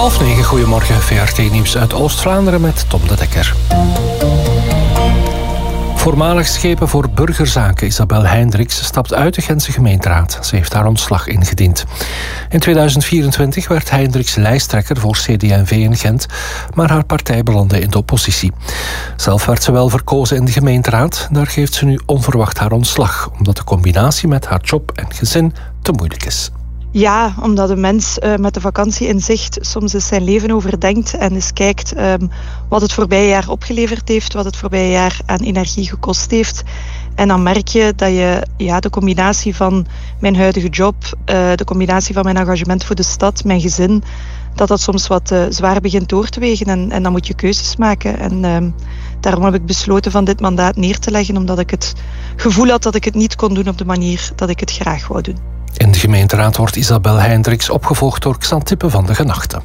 9:30, goedemorgen. VRT Nieuws uit Oost-Vlaanderen met Tom de Dekker. Voormalig schepen voor burgerzaken Isabel Heindriks stapt uit de Gentse gemeenteraad. Ze heeft haar ontslag ingediend. In 2024 werd Heindriks lijsttrekker voor CD&V in Gent, maar haar partij belandde in de oppositie. Zelf werd ze wel verkozen in de gemeenteraad. Daar geeft ze nu onverwacht haar ontslag, omdat de combinatie met haar job en gezin te moeilijk is. Ja, omdat een mens met de vakantie in zicht soms eens zijn leven overdenkt en eens kijkt wat het voorbije jaar opgeleverd heeft, wat het voorbije jaar aan energie gekost heeft. En dan merk je dat je de combinatie van mijn huidige job, de combinatie van mijn engagement voor de stad, mijn gezin, dat soms wat zwaar begint door te wegen. En dan moet je keuzes maken. En daarom heb ik besloten van dit mandaat neer te leggen, omdat ik het gevoel had dat ik het niet kon doen op de manier dat ik het graag wou doen. In de gemeenteraad wordt Isabel Heindriks opgevolgd door Xantippe van de Genachten.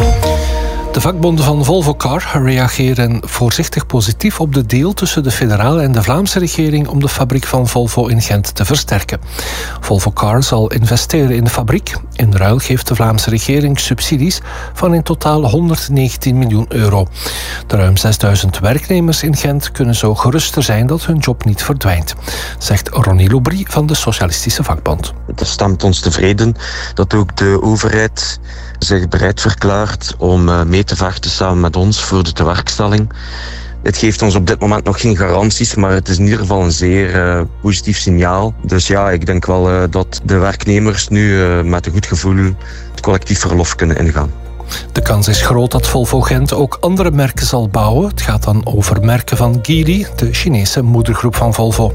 De vakbonden van Volvo Car reageren voorzichtig positief op de deal tussen de federale en de Vlaamse regering om de fabriek van Volvo in Gent te versterken. Volvo Car zal investeren in de fabriek. In ruil geeft de Vlaamse regering subsidies van in totaal 119 miljoen euro. De ruim 6000 werknemers in Gent kunnen zo geruster zijn dat hun job niet verdwijnt, zegt Ronnie Loubry van de Socialistische Vakbond. Het stemt ons tevreden dat ook de overheid zich bereid verklaart om mee te vechten samen met ons voor de tewerkstelling. Het geeft ons op dit moment nog geen garanties, maar het is in ieder geval een zeer positief signaal. Dus ja, ik denk wel dat de werknemers nu met een goed gevoel het collectief verlof kunnen ingaan. De kans is groot dat Volvo Gent ook andere merken zal bouwen. Het gaat dan over merken van Geely, de Chinese moedergroep van Volvo.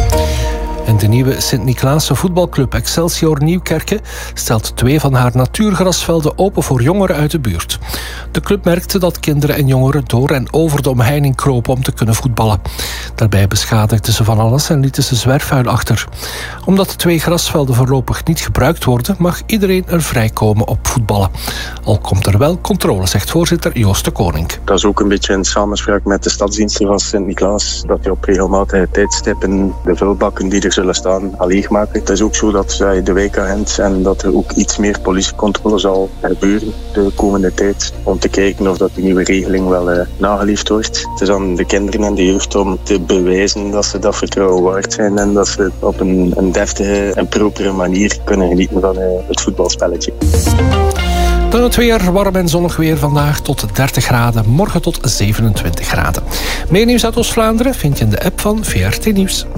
En de nieuwe Sint-Niklaasse voetbalclub Excelsior Nieuwkerke stelt 2 van haar natuurgrasvelden open voor jongeren uit de buurt. De club merkte dat kinderen en jongeren door en over de omheining kropen om te kunnen voetballen. Daarbij beschadigden ze van alles en lieten ze zwerfvuil achter. Omdat de 2 grasvelden voorlopig niet gebruikt worden, mag iedereen er vrijkomen op voetballen. Al komt er wel controle, zegt voorzitter Joost de Koning. Dat is ook een beetje in samenspraak met de stadsdiensten van Sint-Niklaas, dat die op regelmatige tijdstippen de vuilbakken die er zullen staan al leegmaken. Het is ook zo dat zij de wijkagent en dat er ook iets meer politiecontrole zal gebeuren de komende tijd, om te kijken of dat die nieuwe regeling wel nageleefd wordt. Het is aan de kinderen en de jeugd om te bewijzen dat ze dat vertrouwen waard zijn en dat ze op een deftige en propere manier kunnen genieten van het voetbalspelletje. Dan het weer, warm en zonnig weer vandaag tot 30 graden, morgen tot 27 graden. Meer nieuws uit Oost-Vlaanderen vind je in de app van VRT Nieuws.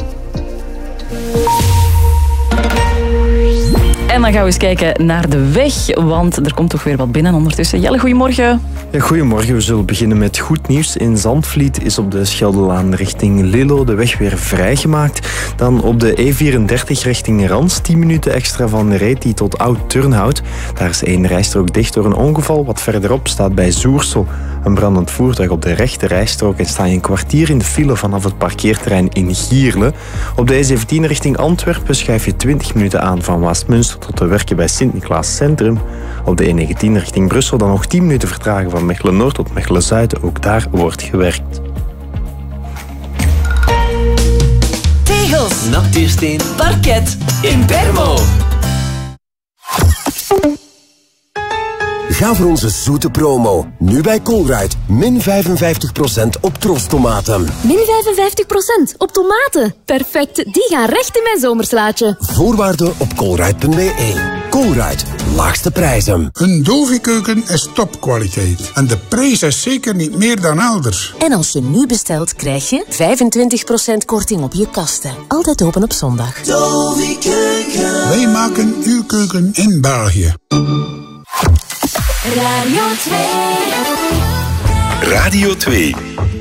En dan gaan we eens kijken naar de weg, want er komt toch weer wat binnen ondertussen. Jelle, goedemorgen. Ja, goedemorgen. We zullen beginnen met goed nieuws. In Zandvliet is op de Scheldelaan richting Lillo de weg weer vrijgemaakt. Dan op de E34 richting Rans 10 minuten extra van Reetie tot Oud-Turnhout. Daar is 1 rijstrook dicht door een ongeval. Wat verderop staat bij Zoersel een brandend voertuig op de rechte rijstrook en sta je een kwartier in de file vanaf het parkeerterrein in Gierle. Op de E17 richting Antwerpen schuif je 20 minuten aan van Westminster tot de werken bij Sint-Niklaas Centrum. Op de E19 richting Brussel dan nog 10 minuten vertragen van Mechelen-Noord tot Mechelen-Zuid. Ook daar wordt gewerkt. Tegels, natuursteen, parket, Impermo. Ga voor onze zoete promo. Nu bij Colruyt. Min 55% op trostomaten. Min 55% op tomaten. Perfect, die gaan recht in mijn zomerslaatje. Voorwaarden op colruyt.be. Colruyt, laagste prijzen. Een Dovi-keuken is topkwaliteit. En de prijs is zeker niet meer dan elders. En als je nu bestelt, krijg je 25% korting op je kasten. Altijd open op zondag. Dovi-keuken. Wij maken uw keuken in België. Radio 2. Radio 2.